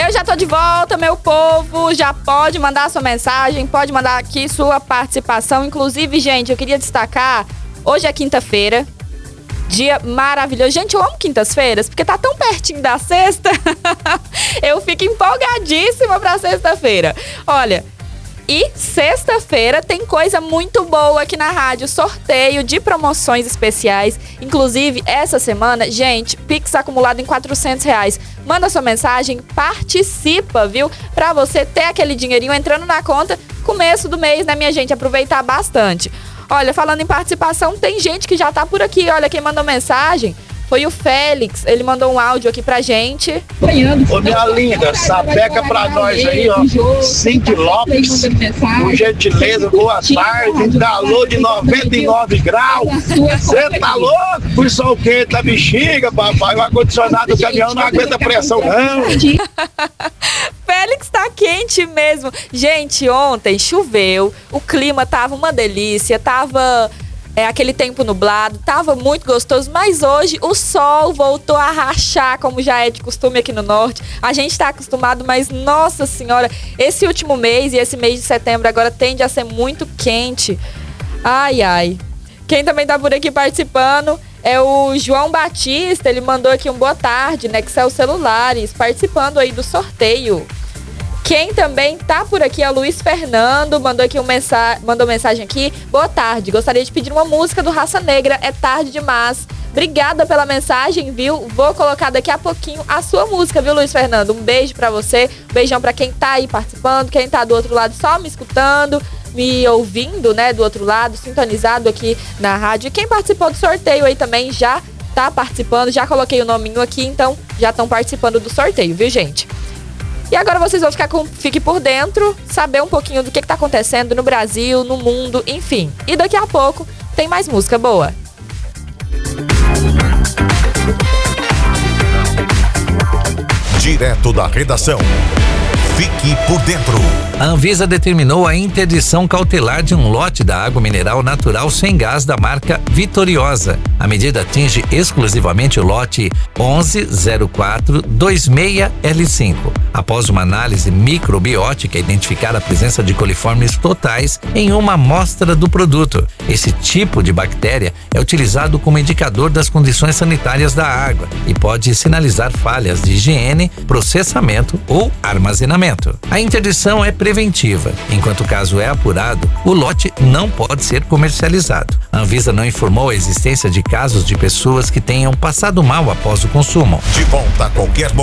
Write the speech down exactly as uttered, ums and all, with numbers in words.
Eu já tô de volta, meu povo. Já pode mandar sua mensagem, pode mandar aqui sua participação. Inclusive, gente, eu queria destacar, hoje é quinta-feira, dia maravilhoso. Gente, eu amo quintas-feiras, porque tá tão pertinho da sexta. Eu fico empolgadíssima pra sexta-feira. Olha, e sexta-feira tem coisa muito boa aqui na rádio, sorteio de promoções especiais. Inclusive, essa semana, gente, Pix acumulado em quatrocentos reais. Manda sua mensagem, participa, viu? Pra você ter aquele dinheirinho entrando na conta começo do mês, né, minha gente? Aproveitar bastante. Olha, falando em participação, tem gente que já tá por aqui. Olha, quem mandou mensagem foi o Félix. Ele mandou um áudio aqui pra gente. Ô, minha linda, sapeca pra nós aí, ó. Cindy Lopes, por gentileza, boa tarde. Calor de noventa e nove graus. Você tá louco? Por sol quente da bexiga, papai. O ar-condicionado do caminhão não aguenta pressão, não. Félix tá quente mesmo. Gente, ontem choveu, o clima tava uma delícia, tava é, aquele tempo nublado, tava muito gostoso, mas hoje o sol voltou a rachar, como já é de costume aqui no norte. A gente tá acostumado, mas nossa senhora, esse último mês e esse mês de setembro agora tende a ser muito quente. Ai, ai. Quem também tá por aqui participando é o João Batista. Ele mandou aqui um boa tarde, né, Nexel Celulares, participando aí do sorteio. Quem também tá por aqui é o Luiz Fernando, mandou aqui um mensa- mandou mensagem aqui. Boa tarde, gostaria de pedir uma música do Raça Negra, é tarde demais. Obrigada pela mensagem, viu? Vou colocar daqui a pouquinho a sua música, viu, Luiz Fernando? Um beijo pra você, um beijão pra quem tá aí participando, quem tá do outro lado só me escutando, me ouvindo, né, do outro lado, sintonizado aqui na rádio. E quem participou do sorteio aí também já tá participando, já coloquei o nominho aqui, então já estão participando do sorteio, viu, gente? E agora vocês vão ficar com Fique por Dentro, saber um pouquinho do que está acontecendo no Brasil, no mundo, enfim. E daqui a pouco tem mais música boa. Direto da redação. Fique por dentro. A Anvisa determinou a interdição cautelar de um lote da água mineral natural sem gás da marca Vitoriosa. A medida atinge exclusivamente o lote onze zero quatro dois seis L cinco. Após uma análise microbiótica identificar a presença de coliformes totais em uma amostra do produto. Esse tipo de bactéria é utilizado como indicador das condições sanitárias da água e pode sinalizar falhas de higiene, processamento ou armazenamento. A interdição é preventiva. Enquanto o caso é apurado, o lote não pode ser comercializado. A Anvisa não informou a existência de casos de pessoas que tenham passado mal após o consumo. De volta a qualquer momento.